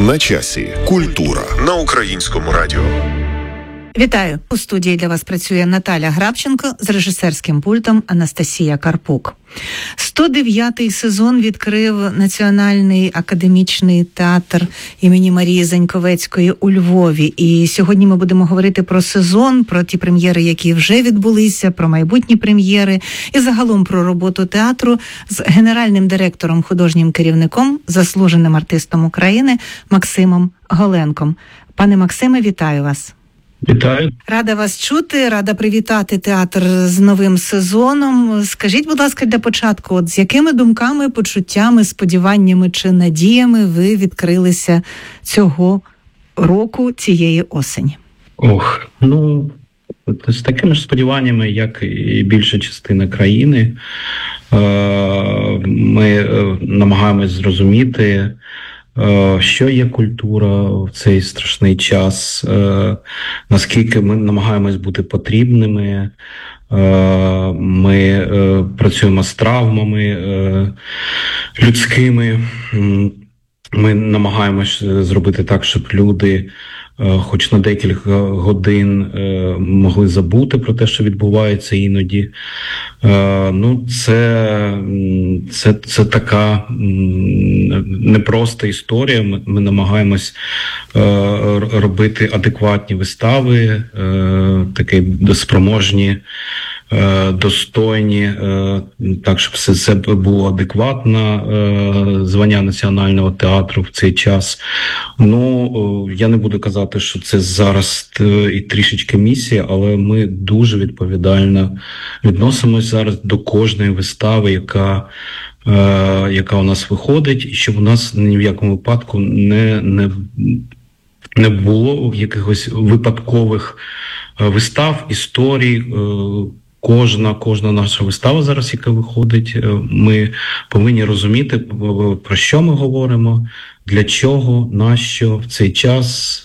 На часі. Культура на Українському радіо. Вітаю! У студії для вас працює Наталя Грабченко, з режисерським пультом Анастасія Карпук. 109-й сезон відкрив Національний академічний театр імені Марії Заньковецької у Львові. І сьогодні ми будемо говорити про сезон, про ті прем'єри, які вже відбулися, про майбутні прем'єри і загалом про роботу театру з генеральним директором, художнім керівником, заслуженим артистом України Максимом Голенком. Пане Максиме, вітаю вас! Вітаю. Рада вас чути, рада привітати театр з новим сезоном. Скажіть, будь ласка, для початку, от з якими думками, почуттями, сподіваннями чи надіями ви відкрилися цього року, цієї осені? З такими ж сподіваннями, як і більша частина країни. Ми намагаємось зрозуміти, що є культура в цей страшний час, наскільки ми намагаємось бути потрібними. Ми працюємо з травмами людськими. Ми намагаємось зробити так, щоб люди хоч на декілька годин могли забути про те, що відбувається іноді. Це така непроста історія. Ми намагаємось робити адекватні вистави, такі спроможні, достойні, так, щоб все це було адекватно, звання Національного театру в цей час. Я не буду казати, що це зараз і трішечки місія, але ми дуже відповідально відносимося зараз до кожної вистави, яка у нас виходить, і щоб у нас ні в якому випадку не було якихось випадкових вистав, історій. Кожна наша вистава зараз, яка виходить, ми повинні розуміти, про що ми говоримо, для чого, нащо в цей час.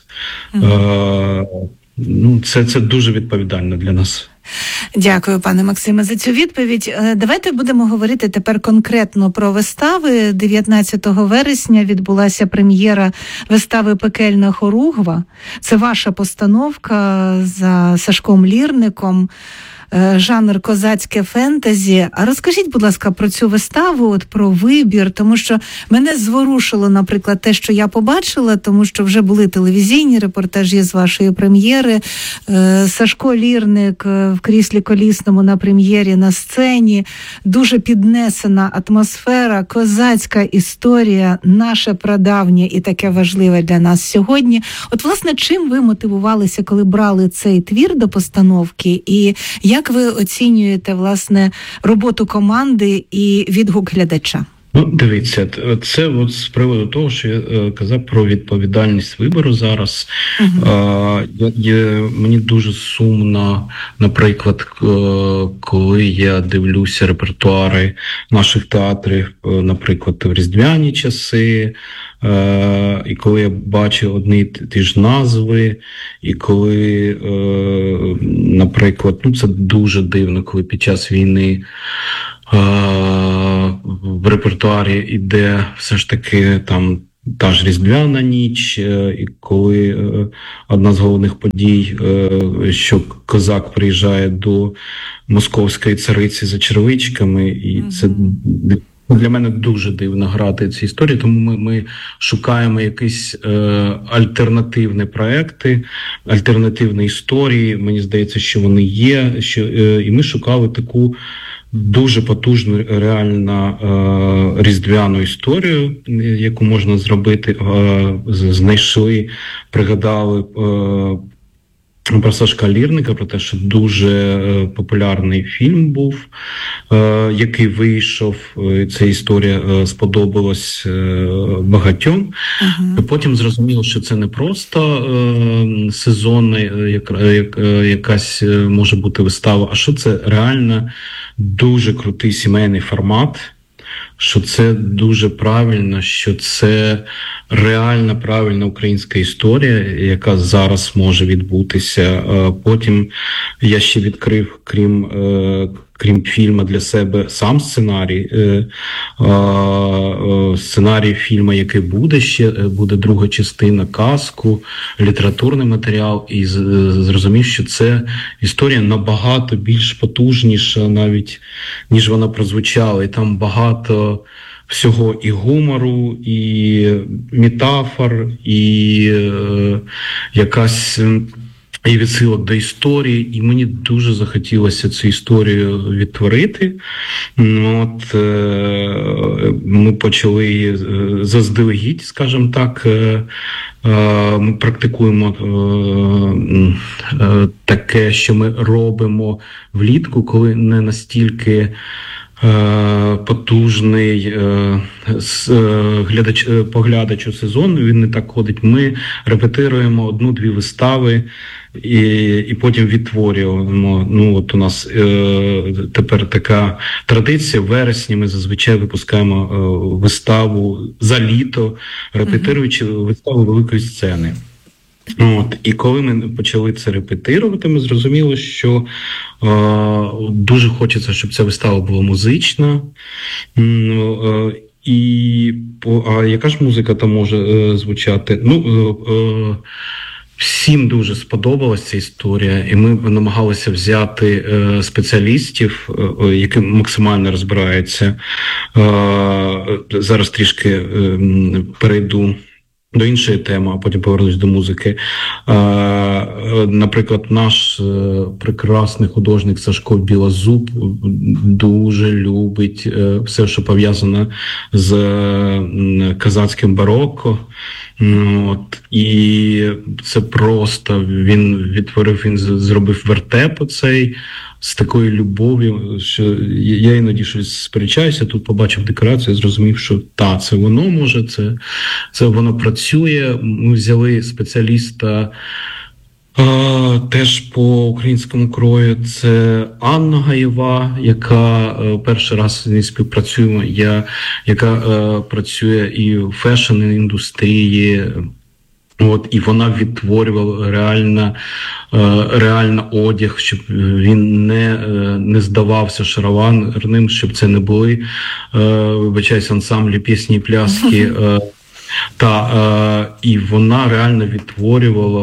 Це дуже відповідально для нас. Дякую, пане Максиме, за цю відповідь. Давайте будемо говорити тепер конкретно про вистави. 19 вересня відбулася прем'єра вистави «Пекельна хоругва». Це ваша постановка за Сашком Лірником. Жанр козацьке фентезі. А розкажіть, будь ласка, про цю виставу, про вибір, тому що мене зворушило, наприклад, те, що я побачила, тому що вже були телевізійні репортажі з вашої прем'єри. Сашко Лірник в кріслі колісному на прем'єрі на сцені. Дуже піднесена атмосфера, козацька історія, наше прадавнє і таке важливе для нас сьогодні. От, власне, чим ви мотивувалися, коли брали цей твір до постановки, і як ви оцінюєте, власне, роботу команди і відгук глядача? Дивіться, це з приводу того, що я казав про відповідальність вибору зараз. Мені дуже сумно, наприклад, коли я дивлюся репертуари наших театрів, наприклад, в різдвяні часи, і коли я бачу одні ті ж назви, і коли, наприклад, це дуже дивно, коли під час війни в репертуарі іде все ж таки там та ж різдвяна ніч, і коли одна з головних подій, що козак приїжджає до московської цариці за червичками, і це для мене дуже дивно грати ці історії, тому ми шукаємо якісь альтернативні проекти, альтернативні історії. Мені здається, що вони є, і ми шукали таку дуже потужну, реально різдвяну історію, яку можна зробити. Знайшли, пригадали про Сашка Лірника, про те, що дуже популярний фільм був, який вийшов. Ця історія сподобалась багатьом. Потім зрозуміло, що це не просто сезонна якась може бути вистава, а що це реально дуже крутий сімейний формат, що це дуже правильно, що це реальна правильна українська історія, яка зараз може відбутися. Потім я ще відкрив, крім фільму, для себе сам сценарій. Сценарій фільму, який буде ще, буде друга частина, казку, літературний матеріал, і зрозумів, що це історія набагато більш потужніша навіть, ніж вона прозвучала. І там багато всього і гумору, і метафор, і якась і відсилок до історії, і мені дуже захотілося цю історію відтворити. От, ми почали її заздалегідь, скажімо так. Ми практикуємо таке, що ми робимо влітку, коли не настільки потужний поглядач у сезон, він не так ходить. Ми репетируємо 1-2 вистави і потім відтворюємо. Ну, от у нас тепер така традиція, в вересні ми зазвичай випускаємо виставу за літо, репетируючи виставу великої сцени. От, і коли ми почали це репетирувати, ми зрозуміли, що дуже хочеться, щоб ця вистава була музична. А яка ж музика там може звучати? Всім дуже сподобалася ця історія, і ми намагалися взяти спеціалістів, які максимально розбираються. Зараз трішки перейду до іншої теми, а потім повернусь до музики. Наприклад, наш прекрасний художник Сашко Білозуб дуже любить все, що пов'язане з козацьким барокко. От, і це просто він зробив вертеп оцей з такою любов'ю, що я іноді щось сперечаюся, тут побачив декорацію, зрозумів, що це воно може, це воно працює. Ми взяли спеціаліста теж по українському крою, це Анна Гаєва, яка перший раз з нею співпрацюємо, яка працює і в фешн-індустрії. От, і вона відтворювала реально одяг, щоб він не здавався шароварним, щоб це не були, вибачаюсь, ансамблі пісні і пляски. І вона реально відтворювала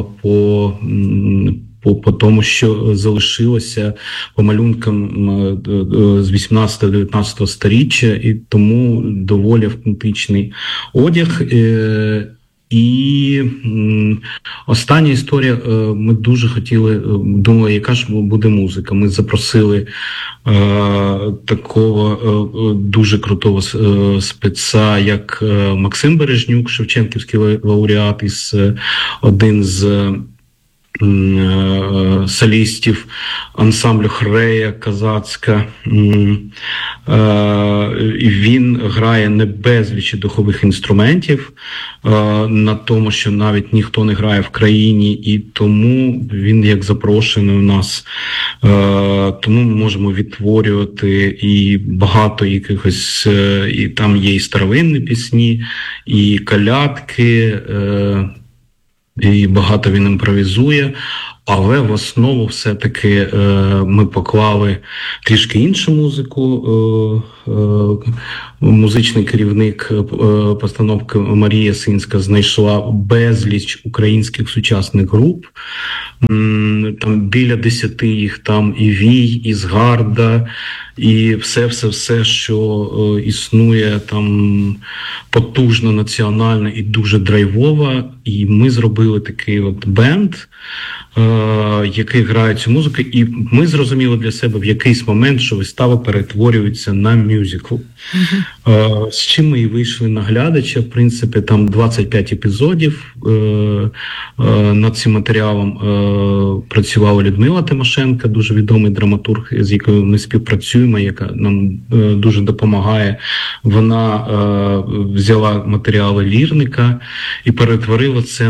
по тому, що залишилося по малюнкам з 18-19 сторіччя, і тому доволі автентичний одяг. І остання історія, ми дуже хотіли, думали, яка ж буде музика. Ми запросили такого дуже крутого спеца, як Максим Бережнюк, шевченківський лауреат, один з солістів ансамблю Хрея Козацька. І він грає не безліч духових інструментів, на тому, що навіть ніхто не грає в країні, і тому він як запрошений у нас. Тому ми можемо відтворювати і багато якихось, і там є і старовинні пісні, і колядки, і багато він імпровізує, але в основу все-таки ми поклали трішки іншу музику. Музичний керівник постановки Марія Синська знайшла безліч українських сучасних груп. Там біля 10 їх, там і Вій, і Згарда, і все, що існує там потужно, національно і дуже драйвово. І ми зробили такий от бенд, який грає цю музику, і ми зрозуміли для себе в якийсь момент, що вистава перетворюється на мюзикл. З чим ми і вийшли на глядача. В принципі, там 25 епізодів. Над цим матеріалом працювала Людмила Тимошенко, дуже відомий драматург, з якою ми співпрацюємо, яка нам дуже допомагає. Вона взяла матеріали лірника і перетворила це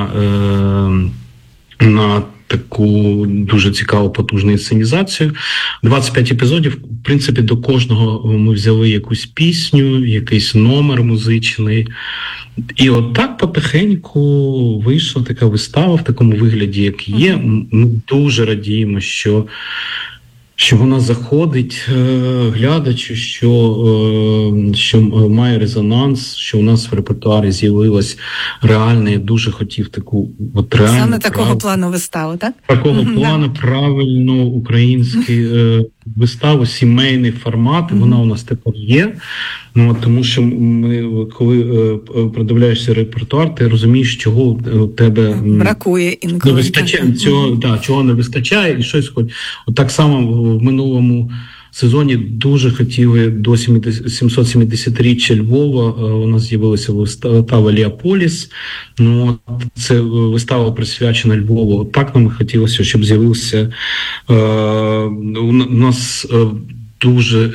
на таку дуже цікаву, потужну інсценізацію. 25 епізодів. В принципі, до кожного ми взяли якусь пісню, якийсь номер музичний. І от так потихеньку вийшла така вистава в такому вигляді, як є. Ми дуже радіємо, що що вона заходить глядачу, що має резонанс, що у нас в репертуарі з'явилась реальна, я дуже хотів таку от реальну, саме такого плану виставу, так? Такого плану правильно український виставу, сімейний формат, вона у нас тепер є. Ну, тому що ми, коли продивляєшся репертуар, ти розумієш, чого у тебе бракує інколи. Не вистачає чого не вистачає, і щось хоч. От так само в минулому сезоні дуже хотіли до 770-річчя Львова. У нас з'явилася вистава «Леополіс». Ну, це вистава присвячена Львову. Так нам хотілося, щоб з'явився у нас дуже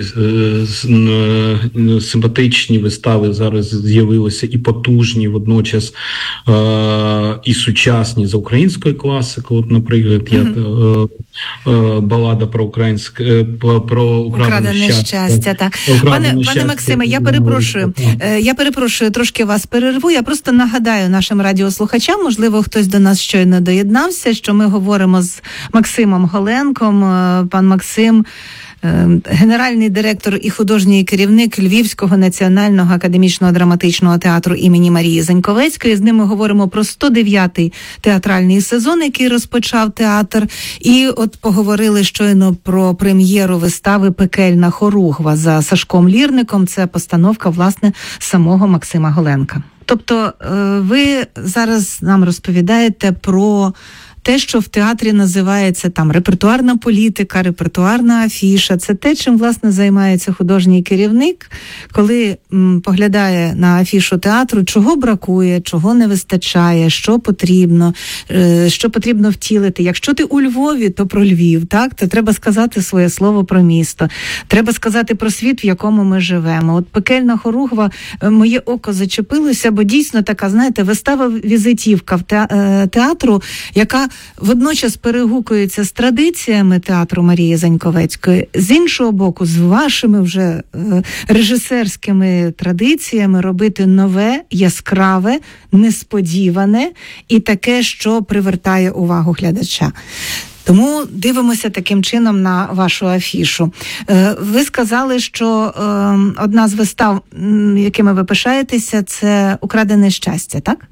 симпатичні вистави зараз з'явилися і потужні водночас, і сучасні за українською класикою. От, наприклад, балада про українське про украдене щастя. Так. Пане Максиме, я перепрошую, трошки вас перерву. Я просто нагадаю нашим радіослухачам, можливо, хтось до нас щойно доєднався, що ми говоримо з Максимом Голенком. Пан Максим – генеральний директор і художній керівник Львівського національного академічного драматичного театру імені Марії Заньковецької. З ним ми говоримо про 109-й театральний сезон, який розпочав театр. І от поговорили щойно про прем'єру вистави «Пекельна хоругва» за Сашком Лірником. Це постановка, власне, самого Максима Голенка. Тобто ви зараз нам розповідаєте про те, що в театрі називається там репертуарна політика, репертуарна афіша. Це те, чим, власне, займається художній керівник, коли поглядає на афішу театру, чого бракує, чого не вистачає, що потрібно втілити. Якщо ти у Львові, то про Львів, так? То треба сказати своє слово про місто. Треба сказати про світ, в якому ми живемо. От «Пекельна хоругва», моє око зачепилося, бо дійсно така, знаєте, вистава-візитівка театру, яка водночас перегукується з традиціями театру Марії Заньковецької, з іншого боку, з вашими вже режисерськими традиціями робити нове, яскраве, несподіване і таке, що привертає увагу глядача. Тому дивимося таким чином на вашу афішу. Ви сказали, що одна з вистав, якими ви пишаєтеся, це «Украдене щастя», так?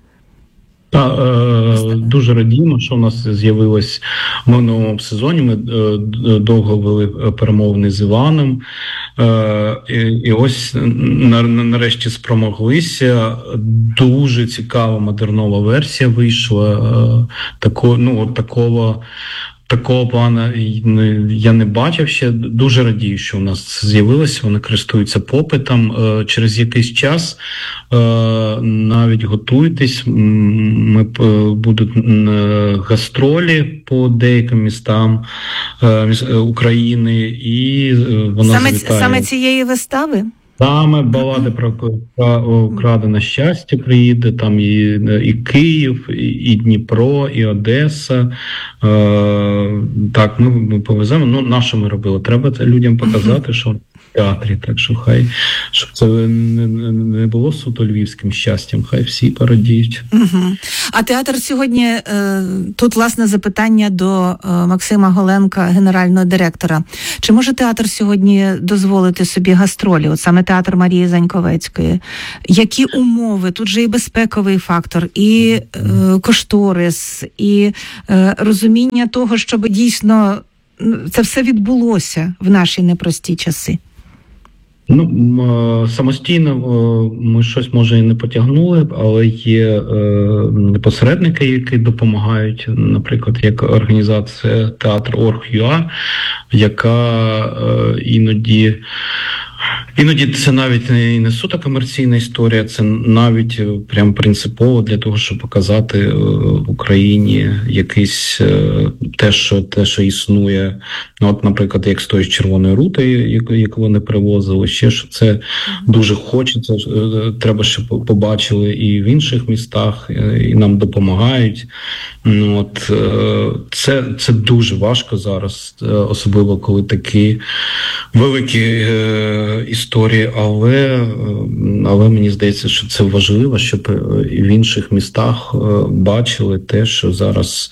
Дуже радіємо, що у нас з'явилось в минулому сезоні. Ми довго вели перемовини з Іваном. І ось нарешті спромоглися. Дуже цікава модернова версія вийшла. Такого плану я не бачив ще. Дуже радію, що у нас з'явилося. Вони користуються попитом. Через якийсь час навіть готуйтесь. Будуть гастролі по деяким містам України, і вона завітає. Саме цієї вистави? Саме балади про украдене щастя приїде, там і Київ, і Дніпро, і Одеса. Так, ми повеземо. Ну, наше ми робили. Треба це людям показати, що в театрі, так що хай, щоб це не було суто львівським щастям, хай всі порадіють. А театр сьогодні, тут, власне, запитання до Максима Голенка, генерального директора. Чи може театр сьогодні дозволити собі гастролі, от саме театр Марії Заньковецької? Які умови? Тут же і безпековий фактор, і кошторис, і розуміння того, щоб дійсно це все відбулося в наші непрості часи. Самостійно ми щось, може, і не потягнули, але є посередники, які допомагають, наприклад, як організація Театр.org.ua, яка іноді це навіть не суто комерційна історія, це навіть прям принципово для того, щоб показати в Україні якийсь те, що існує. От, наприклад, як з тої червоної рути, яку вони привозили, ще що це дуже хочеться, треба, щоб побачили і в інших містах, і нам допомагають. От, це дуже важко зараз, особливо коли такі великі історії, але мені здається, що це важливо, щоб і в інших містах бачили те, що зараз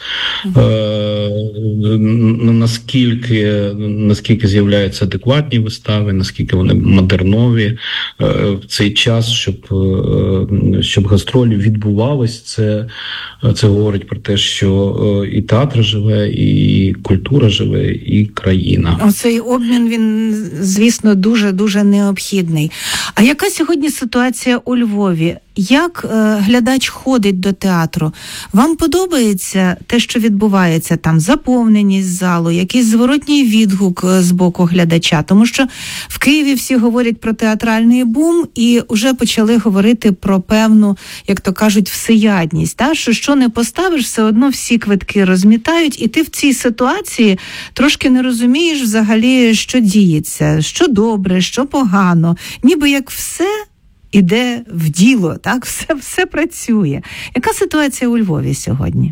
наскільки з'являються адекватні вистави, наскільки вони модернові в цей час, щоб гастролі відбувались. Це говорить про те, що і театр живе, і культура живе, і країна. Оцей обмін, він, звісно, дуже-дуже необхідний. А яка сьогодні ситуація у Львові? Як глядач ходить до театру? Вам подобається те, що відбувається там? Заповненість залу, якийсь зворотній відгук з боку глядача? Тому що в Києві всі говорять про театральний бум і вже почали говорити про певну, як то кажуть, всеядність. Та? Що не поставиш, все одно всі квитки розмітають, і ти в цій ситуації трошки не розумієш взагалі, що діється, що добре, що погано. Ніби як все іде в діло, так? Все працює. Яка ситуація у Львові сьогодні?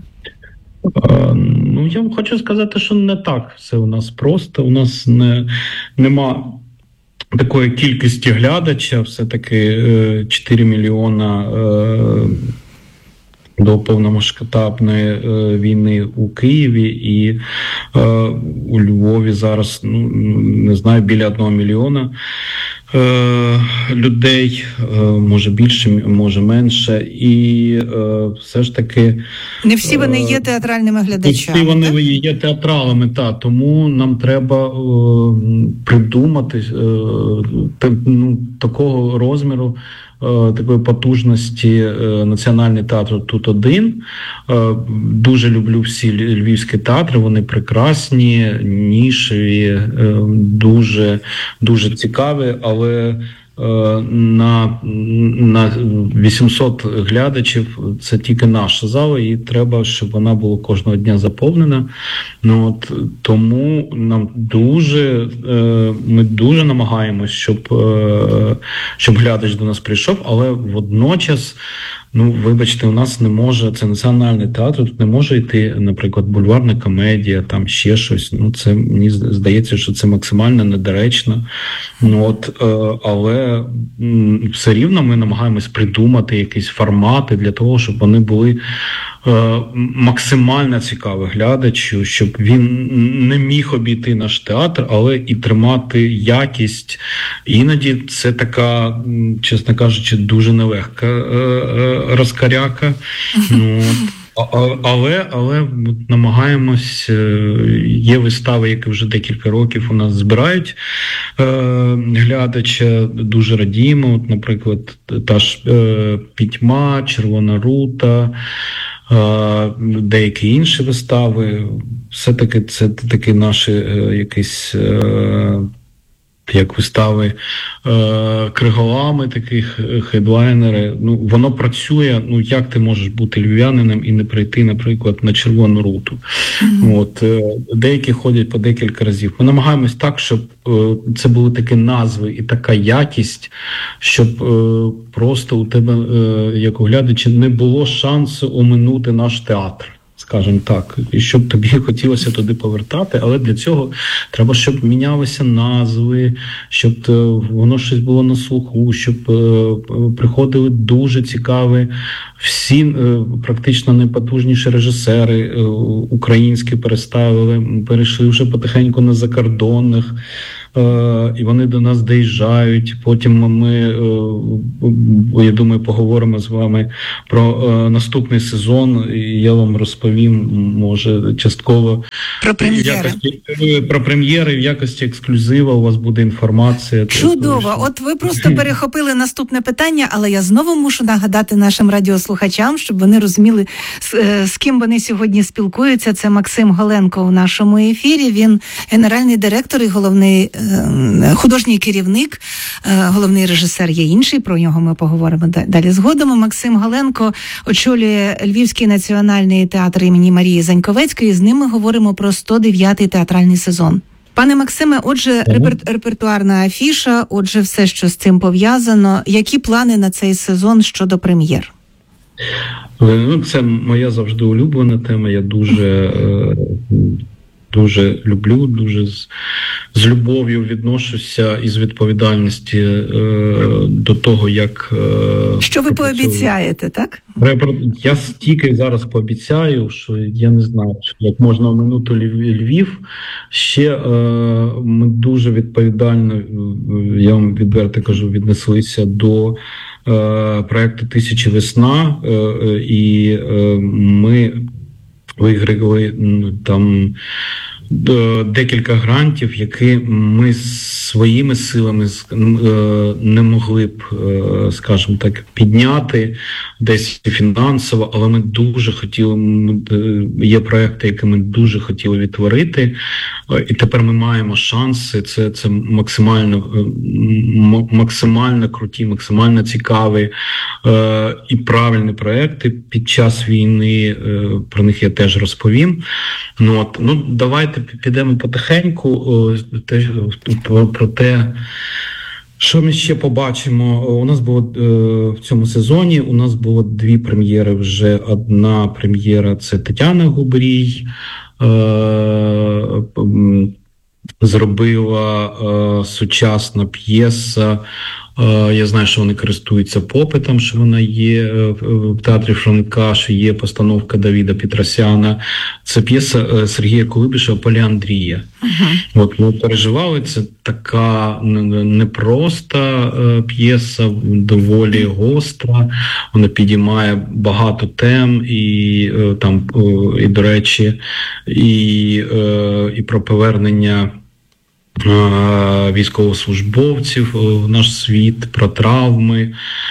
Я вам хочу сказати, що не так все у нас просто. У нас нема такої кількості глядача, все-таки 4 мільйона до повномасштабної війни у Києві, і у Львові зараз, не знаю, біля 1 мільйона людей, може більше, може менше, і все ж таки... Не всі вони є театральними глядачами. Не всі вони є театралами, тому нам треба придумати такого розміру, такої потужності Національний театр тут один. Дуже люблю всі львівські театри, вони прекрасні, нішеві, дуже, дуже цікаві, але на 800 глядачів це тільки наша зала, і треба, щоб вона була кожного дня заповнена. Тому ми дуже намагаємось, щоб глядач до нас прийшов, але водночас, вибачте, у нас не може, це Національний театр, тут не може йти, наприклад, бульварна комедія, там ще щось. Це, мені здається, що це максимально недоречно. Але все рівно ми намагаємось придумати якісь формати для того, щоб вони були максимально цікаві глядачу, щоб він не міг обійти наш театр, але і тримати якість. Іноді це така, чесно кажучи, дуже нелегка розкаряка. Але намагаємось, є вистави, які вже декілька років у нас збирають глядача, дуже радіємо. Наприклад, та ж «Пітьма», «Червона рута», деякі інші вистави. Все-таки це такі наші якісь як вистави криголами, таких хедлайнери. Воно працює. Як ти можеш бути львів'янином і не прийти, наприклад, на «Червону руту»? Деякі ходять по декілька разів. Ми намагаємось так, щоб це були такі назви і така якість, щоб просто у тебе, як у глядача, не було шансу оминути наш театр, скажімо так, і щоб тобі хотілося туди повертати, але для цього треба, щоб мінялися назви, щоб воно щось було на слуху, щоб приходили дуже цікаві, всі практично найпотужніші режисери українські перейшли вже потихеньку на закордонних, і вони до нас доїжджають. Потім ми, я думаю, поговоримо з вами про наступний сезон, і я вам розповім, може, частково про прем'єри в якості ексклюзива. У вас буде інформація. Чудово! От ви просто перехопили наступне питання, але я знову мушу нагадати нашим радіослухачам, щоб вони розуміли, з ким вони сьогодні спілкуються. Це Максим Голенко у нашому ефірі. Він генеральний директор і головний художній керівник, головний режисер є інший, про нього ми поговоримо далі згодом. Максим Голенко очолює Львівський національний театр імені Марії Заньковецької, з ним ми говоримо про 109-й театральний сезон. Пане Максиме, отже, репертуарна афіша, отже, все, що з цим пов'язано. Які плани на цей сезон щодо прем'єр? Це моя завжди улюблена тема, я дуже люблю, дуже з любов'ю відношуся і з відповідальності до того, як... Що ви пообіцяєте, так? Я стільки зараз пообіцяю, що я не знаю, як можна оминути Львів. Ще ми дуже відповідально, я вам відверто кажу, віднеслися до проекту «Тисяча весна», і ми виграли там декілька грантів, які ми своїми силами не могли б, скажімо так, підняти десь фінансово, але ми дуже хотіли, є проекти, які ми дуже хотіли відтворити, і тепер ми маємо шанси, це максимально круті, максимально цікаві і правильні проекти під час війни, про них я теж розповім. Давайте підемо потихеньку про те, що ми ще побачимо. У нас було в цьому сезоні, у нас було 2 прем'єри вже. Одна прем'єра – це Тетяна Губрій, зробила сучасна п'єса. Я знаю, що вони користуються попитом, що вона є в театрі Франка, що є постановка Давіда Петросяна. Це п'єса Сергія Кулебіша «Поліандрія». От ми переживали, це така непроста п'єса, доволі гостра. Вона підіймає багато тем і до речі, і про повернення військовослужбовців в наш світ, про травми,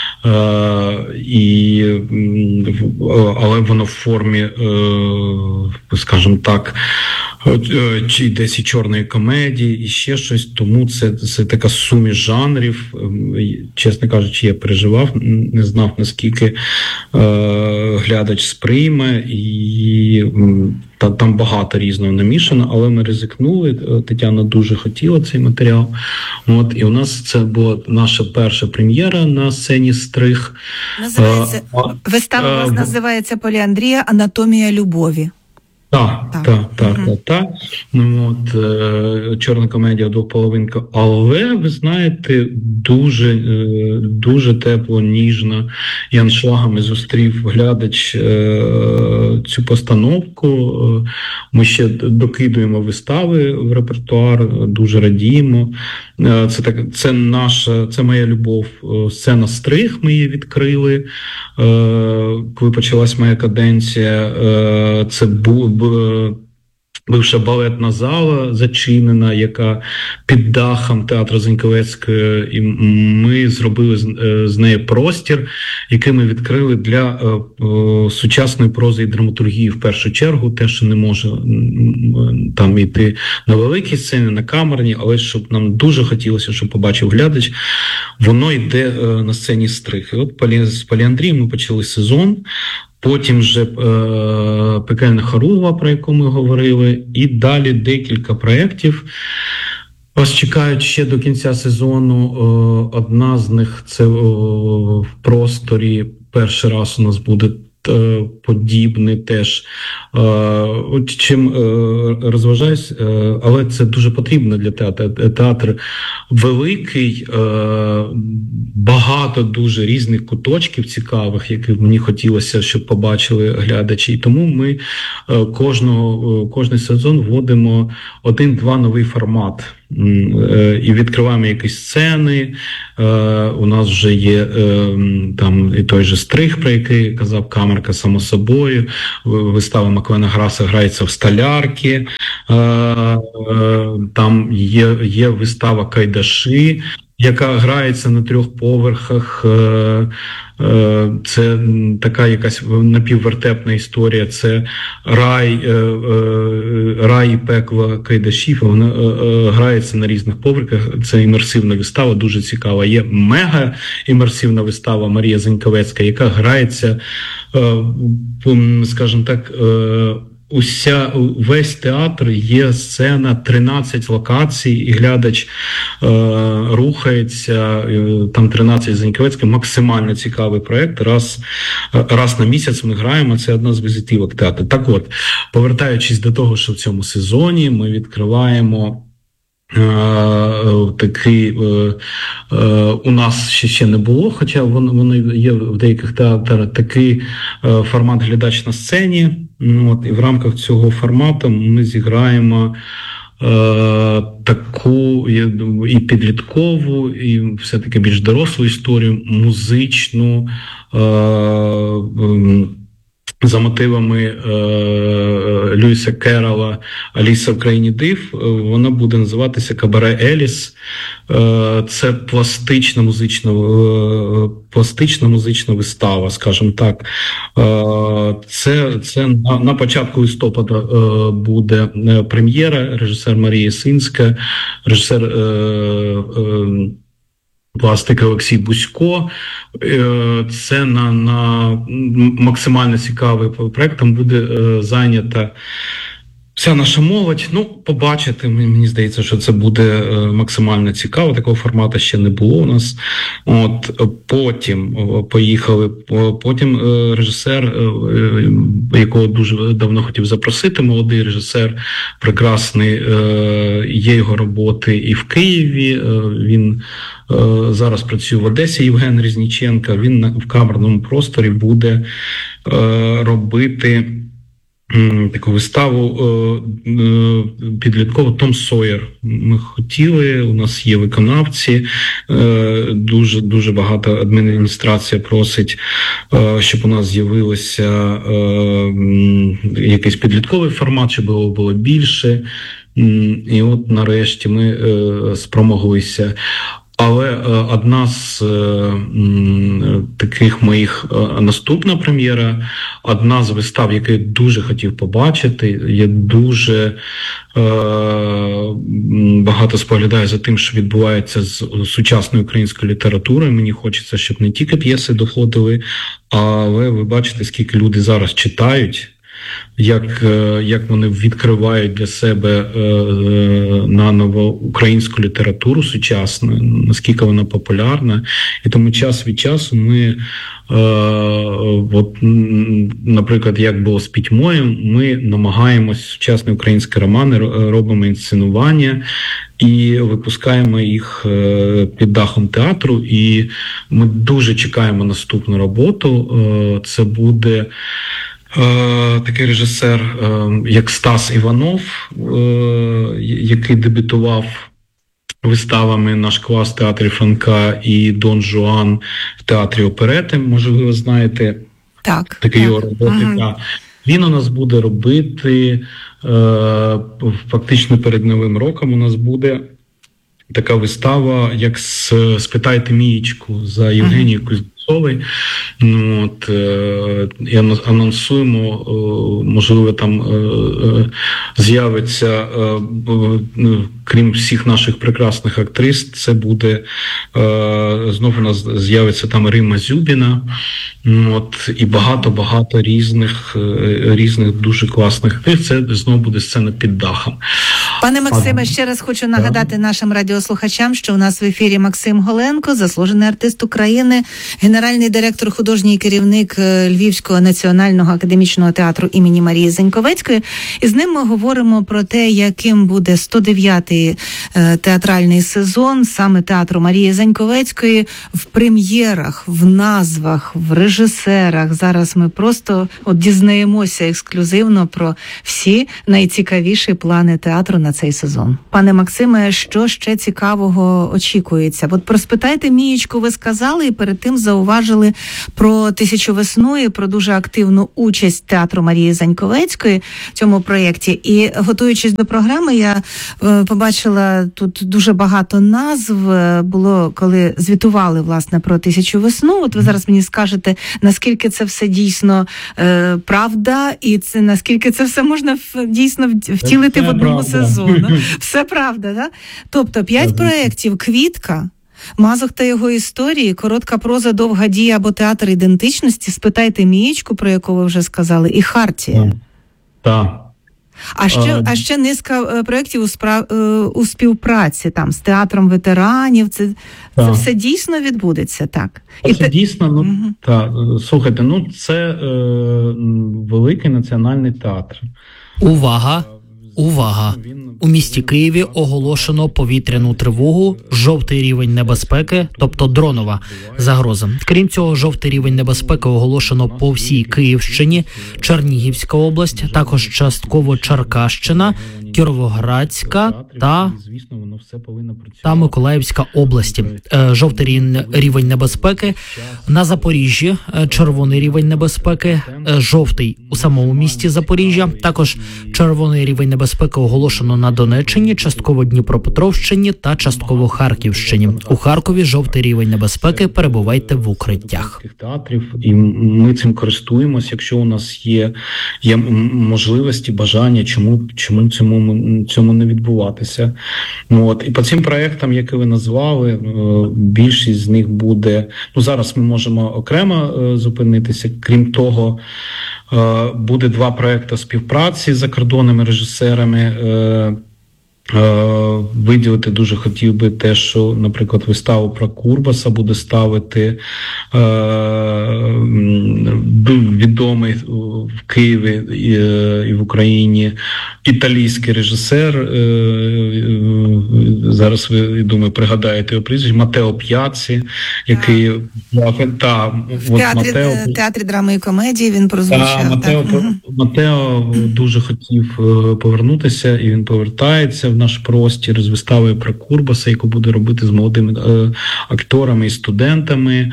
але воно в формі, скажімо так, чи десь і чорної комедії, і ще щось, тому це така суміш жанрів. Чесно кажучи, я переживав, не знав, наскільки глядач сприйме, і там багато різного намішано, але ми ризикнули, Тетяна дуже хотіла цей матеріал. І у нас це була наша перша прем'єра на сцені «Стриг». Вистава у вас називається «Поліандрія. Анатомія любові». Так. Чорна комедія «Двополовинка». Але, ви знаєте, дуже тепло, ніжно і аншлагами зустрів глядач цю постановку. Ми ще докидуємо вистави в репертуар, дуже радіємо. Це моя любов. Сцена «Стриг», ми її відкрили, коли почалась моя каденція. Це бивша балетна зала зачинена, яка під дахом театру Заньковецької, і ми зробили з неї простір, який ми відкрили для сучасної прози і драматургії в першу чергу, те, що не може там йти на великій сцені, на камерній, але щоб нам дуже хотілося, щоб побачив глядач, воно йде на сцені «Стриг». І от з «Поліандрії» ми почали сезон. Потім вже «Пекельна хоругва», про яку ми говорили, і далі декілька проєктів. Вас чекають ще до кінця сезону. Одна з них – це в просторі. Перший раз у нас буде подібне теж. Чим розважаюсь, але це дуже потрібно для театру. Театр великий, багато дуже різних куточків цікавих, які мені хотілося, щоб побачили глядачі. І тому ми кожний сезон вводимо 1-2 новий формат. І відкриваємо якісь сцени. У нас вже є там і той же «Стриг», про який казав Камерка, само собою. Вистава Маквена Граса грається в «Столярки». Там є вистава «Кайдаші», яка грається на 3 поверхах. Це така якась напіввертепна історія. Це рай і пекло кайдашів. Вона грається на різних поверхах. Це імерсивна вистава, дуже цікава. Є мега-імерсивна вистава Марія Заньковецька, яка грається, скажімо так, весь театр є сцена, 13 локацій, і глядач рухається, там 13 Заньковецький, максимально цікавий проєкт. Раз на місяць ми граємо, це одна з візитівок театру. Так от, повертаючись до того, що в цьому сезоні ми відкриваємо такий, у нас ще не було, хоча воно є в деяких театрах, такий формат «Глядач на сцені». І в рамках цього формату ми зіграємо таку і підліткову, і все-таки більш дорослу історію, музичну, за мотивами Льюіса Керрола «Аліса в країні див». Вона буде називатися «Кабаре Еліс». Це пластична музична вистава, скажімо так. Це на початку листопада буде прем'єра. Режисер Марія Синська, режисер пластика Олексій Бусько. Це на максимально цікавий проєкт. Там буде зайнята вся наша молодь. Побачите, мені здається, що це буде максимально цікаво. Такого формату ще не було у нас. Потім потім режисер, якого дуже давно хотів запросити, молодий режисер, прекрасний, є його роботи і в Києві. Він зараз працює в Одесі, Євген Різніченко. Він в камерному просторі буде робити таку виставу підліткову «Том Сойер». Ми хотіли, у нас є виконавці, дуже багато адміністрація просить, щоб у нас з'явилося якийсь підлітковий формат, щоб його було більше. І от нарешті ми спромоглися. Але одна з таких моїх наступна прем'єра, одна з вистав, яку я дуже хотів побачити, я дуже багато споглядаю за тим, що відбувається з сучасною українською літературою. Мені хочеться, щоб не тільки п'єси доходили, але ви бачите, скільки люди зараз читають, як вони відкривають для себе наново українську літературу сучасну, наскільки вона популярна. І тому час від часу ми, наприклад, як було з «Пітьмою», ми намагаємось сучасні українські романи, робимо інсценування і випускаємо їх під дахом театру. І ми дуже чекаємо наступну роботу. Це буде такий режисер, як Стас Іванов, який дебютував виставами «Наш клас» в театрі Франка і «Дон Жуан» в театрі оперети. Може, ви знаєте такі його роботи. Ага. Він у нас буде робити, фактично перед Новим роком у нас буде така вистава, як «Спитайте Мієчку» за Євгенією Кузнєцовою. І анонсуємо, можливо, там з'явиться, крім всіх наших прекрасних актрис, це буде, знову у нас з'явиться там Рима Зюбіна, і багато різних дуже класних актрис. Це знову буде сцена під дахом. Пане Максиме, ще раз хочу нагадати нашим радіослухачам, що у нас в ефірі Максим Голенко, заслужений артист України, генеральний директор, художній керівник Львівського національного академічного театру імені Марії Заньковецької. І з ним ми говоримо про те, яким буде 109-й театральний сезон саме театру Марії Заньковецької в прем'єрах, в назвах, в режисерах. Зараз ми просто дізнаємося ексклюзивно про всі найцікавіші плани театру на цей сезон. Пане Максиме, що ще цікавого очікується? Про «Спитайте Мієчку» ви сказали, і перед тим зауважили про «Тисячу весну» і про дуже активну участь театру Марії Заньковецької в цьому проєкті. І готуючись до програми, я побачила тут дуже багато назв. Було, коли звітували, власне, про «Тисячу весну». Ви зараз мені скажете, наскільки це все дійсно правда, і це наскільки це все можна дійсно втілити в одному сезону. Все правда, так? Тобто 5 проєктів: «Квітка», «Мазух та його історії», «Коротка проза, довга дія» або «Театр ідентичності», «Спитайте Мієчку», про яку ви вже сказали, і «Хартія». Так. А ще низка проєктів у співпраці там з театром ветеранів. Це все дійсно відбудеться, так? Це дійсно, так. Слухайте, це великий національний театр. Увага! Увага! У місті Києві оголошено повітряну тривогу, жовтий рівень небезпеки, тобто дронова загроза. Крім цього, жовтий рівень небезпеки оголошено по всій Київщині, Чернігівська область, також частково Черкащина, Кіровоградська та Миколаївська області. Жовтий рівень небезпеки на Запоріжжі, червоний рівень небезпеки, жовтий у самому місті Запоріжжя, також червоний рівень небезпеки оголошено на Донеччині, частково Дніпропетровщині та частково Харківщині. У Харкові жовтий рівень небезпеки, перебувайте в укриттях. Театрів, і ми цим користуємося, якщо у нас є можливості, бажання, чому цьому не відбуватися. І по цим проектам, які ви назвали, більшість з них буде, зараз ми можемо окремо зупинитися, крім того, буде 2 проекти співпраці з закордонними режисерами. Виділити дуже хотів би те, що, наприклад, виставу про Курбаса буде ставити відомий в Києві і в Україні італійський режисер, зараз ви, думаю, пригадаєте його прізвище, Матео П'яці, який в театрі драми і комедії він прозвучав. Матео дуже хотів повернутися, і він повертається в наш простір з виставою про Курбаса, яку буде робити з молодими акторами і студентами.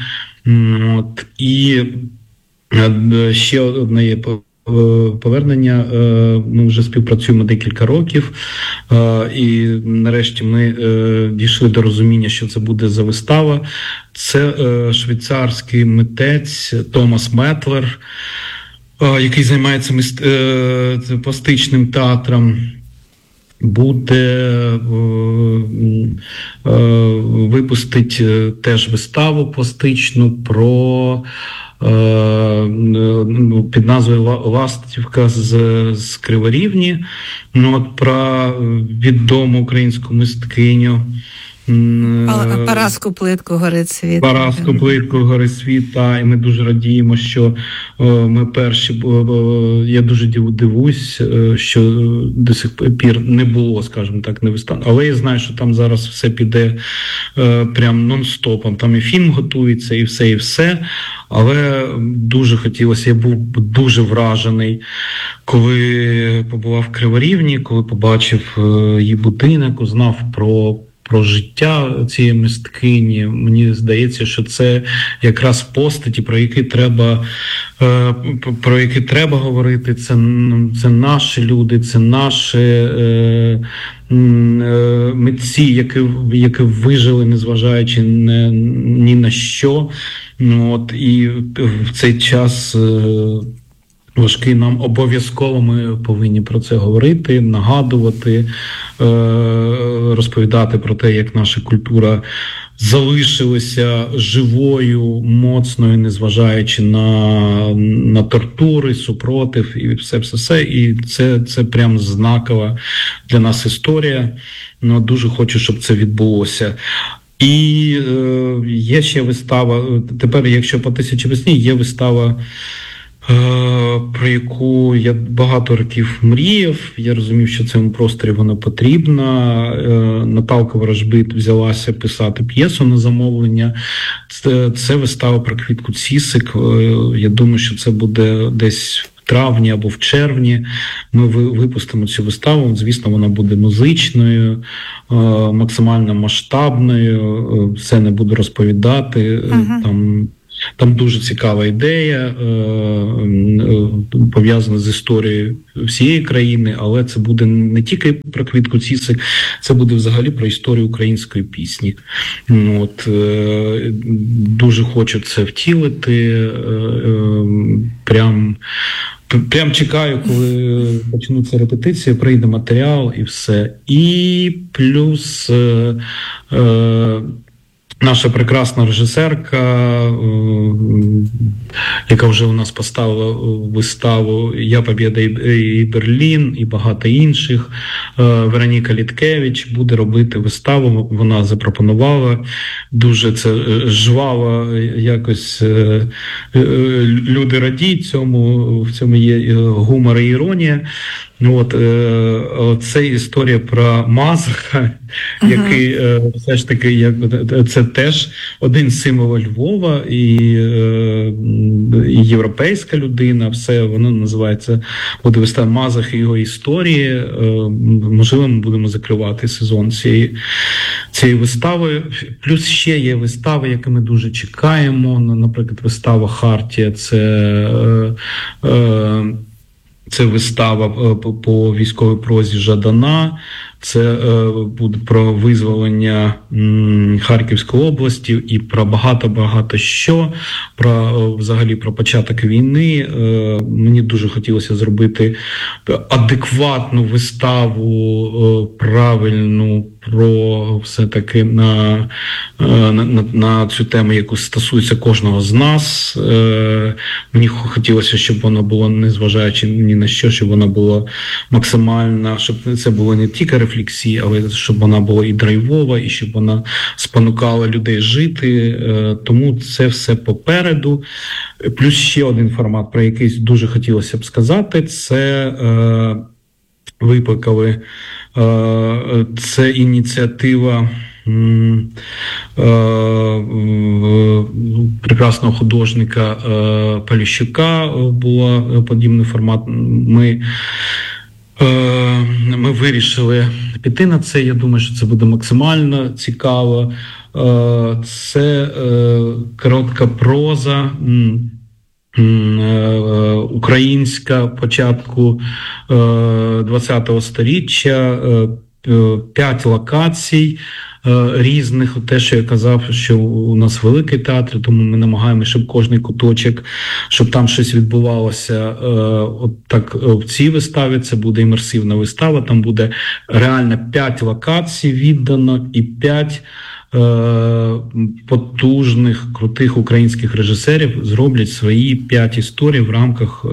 І ще одне є повернення. Ми вже співпрацюємо декілька років, і нарешті ми дійшли до розуміння, що це буде за вистава. Це швейцарський митець Томас Метлер, який займається пластичним театром. Буде випустить теж виставу пластичну про під назвою «Ластівка з Криворівні», про відому українську мисткиню Параску Плитку «Горить світ». Параску Плитку «Горить світ», і ми дуже радіємо, що ми перші, я дуже дивуюсь, що до сих пір не було, скажімо так, не вистав. Але я знаю, що там зараз все піде прям нон-стопом, там і фільм готується, і все. Але дуже хотілося, я був дуже вражений, коли побував в Криворівні, коли побачив її будинок, узнав про життя цієї мисткині. Мені здається, що це якраз постаті, про які треба говорити. Це наші люди, це наші митці, які вижили, незважаючи ні на що. І в цей час важкий нам обов'язково ми повинні про це говорити, нагадувати, розповідати про те, як наша культура залишилася живою, моцною, незважаючи на тортури, супротив і все. І це прям знакова для нас історія. Дуже хочу, щоб це відбулося. І є ще вистава, тепер, якщо по «Тисячі весні», є вистава, про яку я багато років мріяв. Я розумів, що цьому просторі вона потрібна. Наталка Ворожбит взялася писати п'єсу на замовлення. Це вистава про Квітку Цісик. Я думаю, що це буде десь в травні або в червні. Ми випустимо цю виставу. Звісно, вона буде музичною, максимально масштабною. Все не буду розповідати. Там дуже цікава ідея, пов'язана з історією всієї країни, але це буде не тільки про Квітку Цісик, це буде взагалі про історію української пісні. Дуже хочу це втілити, прям чекаю, коли почнуться репетиції, прийде матеріал і все. І плюс наша прекрасна режисерка, яка вже у нас поставила виставу «Я Побєда і Берлін» і багато інших. Вероніка Літкевич буде робити виставу. Вона запропонувала. Дуже це жваво якось люди радіють цьому. В цьому є гумор і іронія. Це історія про Мазаха, який все ж таки, це теж один з символів Львова і європейська людина, все, воно називається, буде вистава Мазах і його історії. Можливо, ми будемо закривати сезон цієї вистави. Плюс ще є вистави, які ми дуже чекаємо, наприклад, вистава «Хартія», це вистава по військовій прозі Жадана, це буде про визволення Харківської області і про багато що, взагалі про початок війни. Мені дуже хотілося зробити адекватну виставу, правильну, про все-таки на цю тему, яку стосується кожного з нас. Мені хотілося, щоб вона була, незважаючи ні на що, щоб вона була максимальна, щоб це було не тільки рефлексія, але щоб вона була і драйвова, і щоб вона спонукала людей жити. Тому це все попереду. Плюс ще один формат, про який дуже хотілося б сказати, це викликали. Це ініціатива прекрасного художника Поліщука, була подібний формат. Ми вирішили піти на це. Я думаю, що це буде максимально цікаво. Це коротка проза, українська початку ХХ століття, 5 локацій різних. Те, що я казав, що у нас великий театр, тому ми намагаємося, щоб кожний куточок, щоб там щось відбувалося. От так в цій виставі це буде імерсивна вистава, там буде реально 5 локацій віддано і 5 потужних, крутих українських режисерів зроблять свої 5 історій в рамках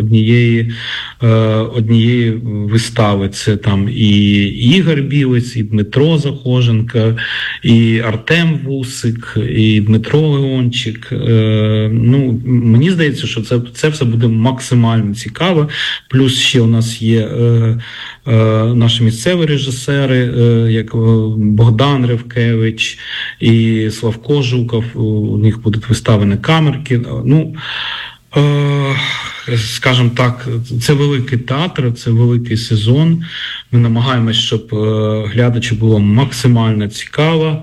однієї вистави. Це там і Ігор Білець, і Дмитро Захоженко, і Артем Вусик, і Дмитро Леончик. Мені здається, що це все буде максимально цікаво. Плюс ще у нас є наші місцеві режисери, як Богдан Ревкевич і Славко Жуков. У них будуть виставлені камерки. Скажімо так, це великий театр, це великий сезон. Ми намагаємось, щоб глядачу було максимально цікаво.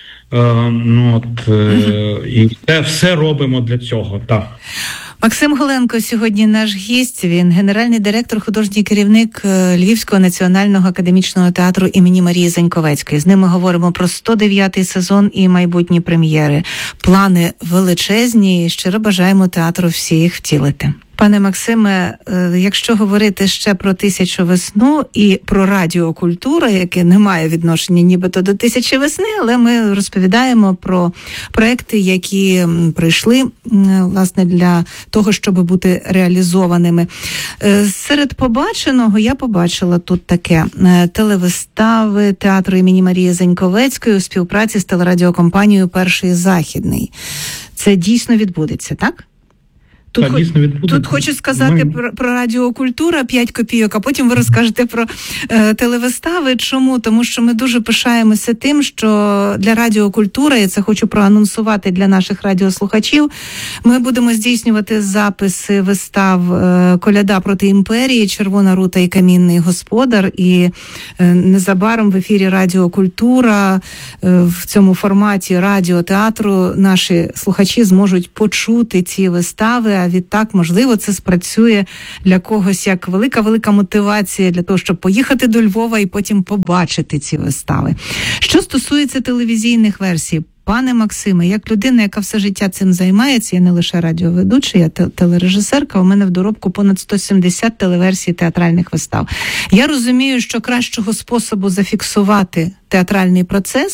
І все робимо для цього. Так. Максим Голенко сьогодні наш гість. Він генеральний директор, художній керівник Львівського національного академічного театру імені Марії Заньковецької. З ним ми говоримо про 109-й сезон і майбутні прем'єри. Плани величезні і щиро бажаємо театру всі їх втілити. Пане Максиме, якщо говорити ще про «Тисячу весну» і про радіокультуру, яке не має відношення нібито до «Тисячі весни», але ми розповідаємо про проекти, які прийшли, власне, для того, щоб бути реалізованими. Серед побаченого я побачила тут таке: телевистави театру імені Марії Заньковецької у співпраці з телерадіокомпанією «Перший Західний». Це дійсно відбудеться, так? Тут хочу сказати про радіокультура 5 копійок, а потім ви розкажете про телевистави. Чому? Тому що ми дуже пишаємося тим, що для радіокультури, і це хочу проанонсувати для наших радіослухачів, ми будемо здійснювати записи вистав «Коляда проти імперії», «Червона рута» і «Камінний господар». І незабаром в ефірі радіокультура в цьому форматі радіотеатру наші слухачі зможуть почути ці вистави. А відтак, можливо, це спрацює для когось як велика мотивація для того, щоб поїхати до Львова і потім побачити ці вистави. Що стосується телевізійних версій, пане Максиме, як людина, яка все життя цим займається, я не лише радіоведуча, я телережисерка, у мене в доробку понад 170 телеверсій театральних вистав. Я розумію, що кращого способу зафіксувати театральний процес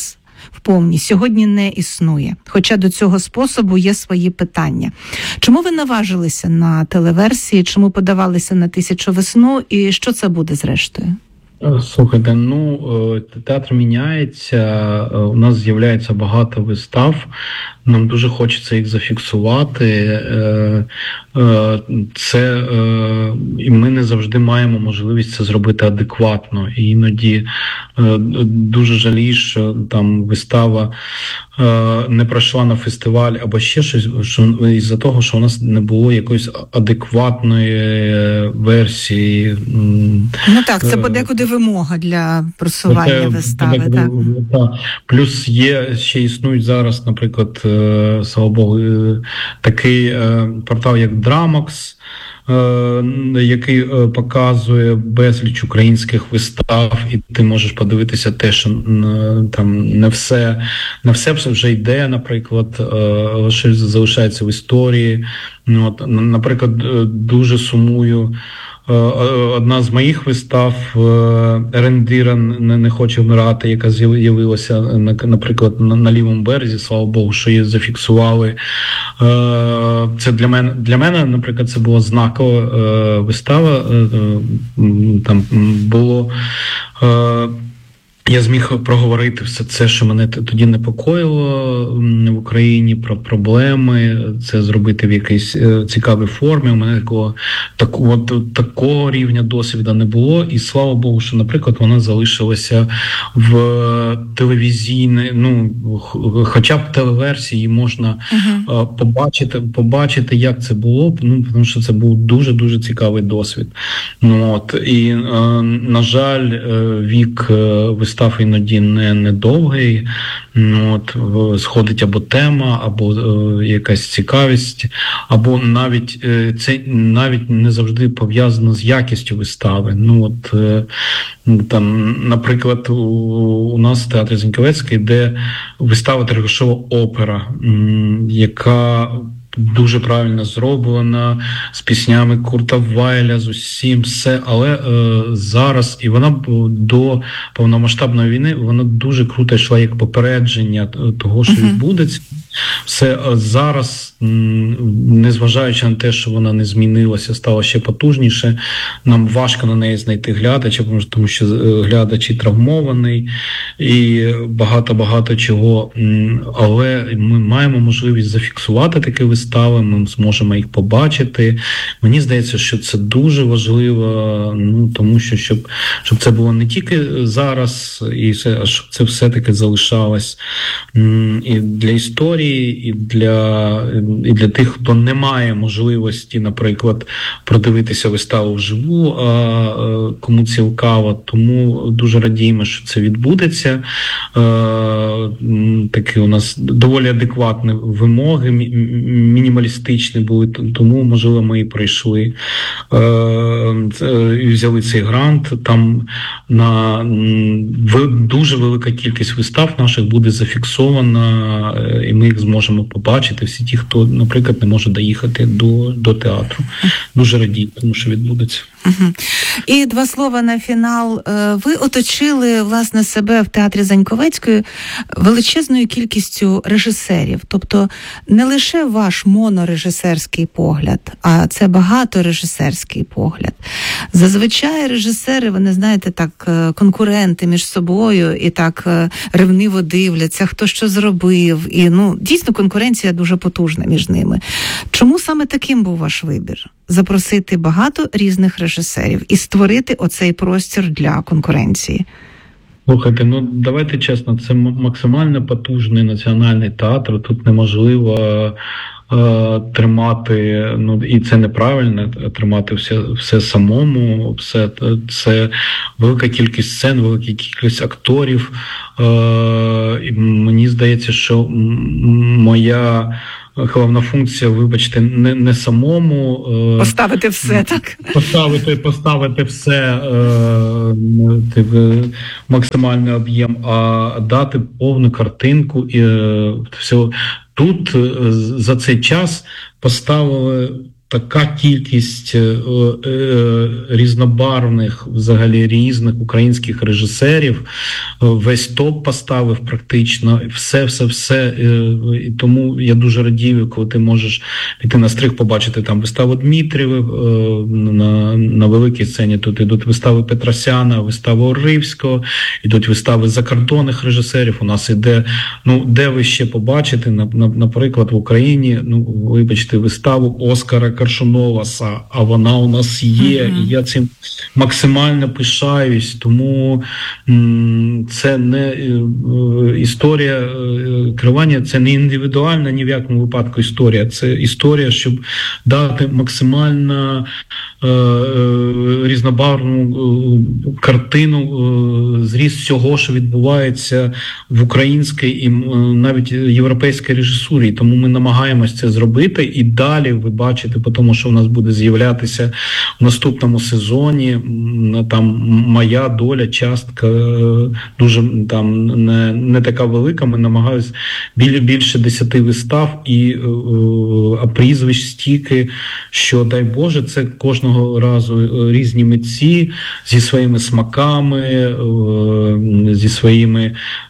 в повній, сьогодні не існує. Хоча до цього способу є свої питання. Чому ви наважилися на телеверсії, чому подавалися на «Тисячу весну» і що це буде зрештою? Слухайте, театр міняється, у нас з'являється багато вистав, нам дуже хочеться їх зафіксувати. І ми не завжди маємо можливість це зробити адекватно. І іноді дуже жалію, що там вистава не пройшла на фестиваль або ще щось, із-за того, що у нас не було якоїсь адекватної версії. Ну так, це подекуди вимога для просування вистави. Так. Плюс ще існують зараз, наприклад, слава Богу, такий портал, як Драмакс, який показує безліч українських вистав, і ти можеш подивитися те, що там не все вже йде, наприклад, лише залишається в історії. Наприклад, дуже сумую. Одна з моїх вистав «Рендіра не хоче вмирати», яка з'явилася, наприклад, на лівому березі, слава Богу, що її зафіксували. Це для мене, наприклад, це була знакова вистава. Там було... Я зміг проговорити все це, що мене тоді непокоїло в Україні, про проблеми, це зробити в якійсь цікавій формі. У мене такого рівня досвіду не було. І слава Богу, що, наприклад, вона залишилася в телевізійній, хоча б телеверсії можна побачити, як це було, тому що це був дуже-дуже цікавий досвід. І, на жаль, вік вистав іноді не довгий, сходить або тема, або якась цікавість, або навіть це навіть не завжди пов'язано з якістю вистави. Наприклад, у нас в театрі Заньковецька йде вистава «Тригушова опера», яка дуже правильно зроблена, з піснями Курта Вайля, з усім, все. Але зараз, і вона до повномасштабної війни, вона дуже круто йшла як попередження того, що відбудеться. Все зараз, незважаючи на те, що вона не змінилася, стала ще потужніше, нам важко на неї знайти глядача, тому що глядач і травмований, і багато чого. Але ми маємо можливість зафіксувати такі вистави, ми зможемо їх побачити. Мені здається, що це дуже важливо, тому що щоб це було не тільки зараз, а щоб це все-таки залишалось і для історії, і для тих, хто не має можливості, наприклад, продивитися виставу вживу, а кому цікаво. Тому дуже радіємо, що це відбудеться. Такі у нас доволі адекватні вимоги, мінімалістичні були, тому, можливо, ми і пройшли, і взяли цей грант. Там дуже велика кількість вистав наших буде зафіксована, і ми їх зможемо побачити, всі ті, хто, наприклад, не може доїхати до театру. Дуже радію, тому що відбудеться. І два слова на фінал. Ви оточили, власне, себе в театрі Заньковецької величезною кількістю режисерів. Тобто не лише ваш монорежисерський погляд, а це багаторежисерський погляд. Зазвичай режисери, вони, знаєте, так, конкуренти між собою і так ревниво дивляться, хто що зробив. І, дійсно, конкуренція дуже потужна між ними. Чому саме таким був ваш вибір? Запросити багато різних режисерів і створити оцей простір для конкуренції? Слухайте, давайте чесно, це максимально потужний національний театр, тут неможливо тримати, і це неправильно, тримати все самому, це велика кількість сцен, велика кількість акторів. І мені здається, що моя головна функція, вибачте, не самому поставити все, так? Поставити все в максимальний об'єм, а дати повну картинку і все. Тут за цей час поставили така кількість різнобарвних, взагалі різних українських режисерів, весь топ поставив практично, все. І тому я дуже радію, коли ти можеш піти на стриг, побачити там виставу Дмитрієва на великій сцені. Тут ідуть вистави Петросяна, вистави Оривського, ідуть вистави закордонних режисерів. У нас іде, де ви ще побачите, наприклад, в Україні, вибачте, виставу Оскара Коршунова, а вона у нас є, і я цим максимально пишаюсь, тому це не історія керування, це не індивідуальна ні в якому випадку історія, це історія, щоб дати максимально різнобарвну картину, зріз всього, що відбувається в українській і навіть європейській режисурі. Тому ми намагаємось це зробити, і далі ви бачите, тому що у нас буде з'являтися в наступному сезоні там моя доля, частка дуже там не така велика. Ми намагаємось більше 10 вистав і прізвищ стільки, що, дай Боже, це кожного разу різні митці зі своїми смаками, зі своїми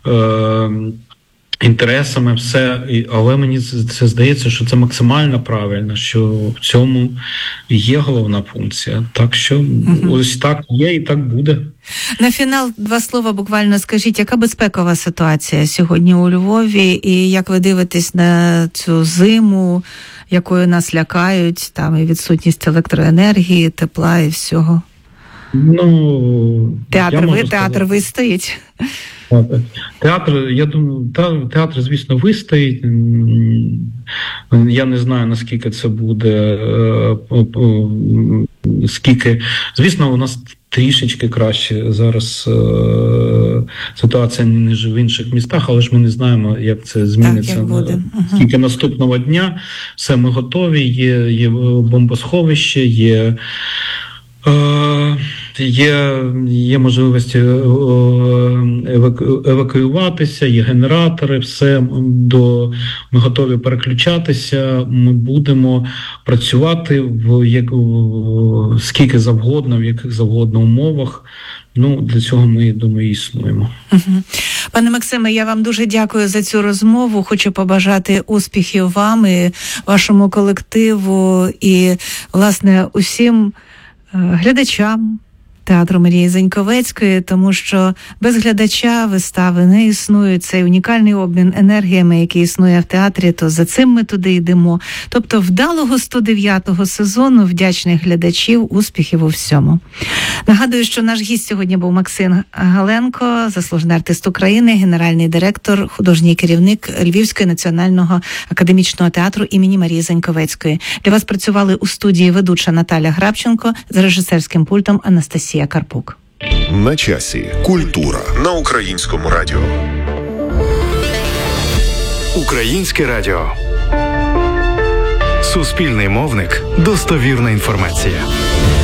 інтересами, все. Але мені це здається, що це максимально правильно, що в цьому є головна функція. Так що ось так є і так буде. На фінал 2 слова буквально скажіть, яка безпекова ситуація сьогодні у Львові, і як ви дивитесь на цю зиму, якою нас лякають, там і відсутність електроенергії, тепла і всього? Театр вистоїть? Театр, я думаю, театр, звісно, вистоїть. Я не знаю, наскільки це буде, звісно, у нас трішечки краще зараз ситуація, ніж в інших містах, але ж ми не знаємо, як це зміниться. Скільки наступного дня, все, ми готові, є бомбосховище, є можливість евакуюватися, є генератори, все, ми готові переключатися, ми будемо працювати скільки завгодно, в яких завгодно умовах. Для цього ми, думаю, існуємо. Пане Максиме, я вам дуже дякую за цю розмову. Хочу побажати успіхів вам і вашому колективу і, власне, усім глядачам театру Марії Заньковецької, тому що без глядача вистави не існують. Цей унікальний обмін енергіями, який існує в театрі, то за цим ми туди йдемо. Тобто вдалого 109-го сезону, вдячних глядачів, успіхів у всьому. Нагадую, що наш гість сьогодні був Максим Галенко, заслужений артист України, генеральний директор, художній керівник Львівського національного академічного театру імені Марії Заньковецької. Для вас працювали у студії ведуча Наталя Грабченко, з режисерським пультом Анастасія Карпук. На часі. Культура на Українському радіо. Українське радіо. Суспільний мовник. Достовірна інформація.